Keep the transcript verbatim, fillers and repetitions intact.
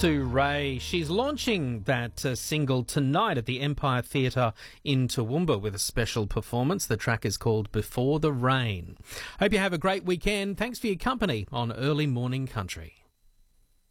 Sue Ray. She's launching that uh, single tonight at the Empire Theatre in Toowoomba with a special performance. The track is called Before the Rain. Hope you have a great weekend. Thanks for your company on Early Morning Country.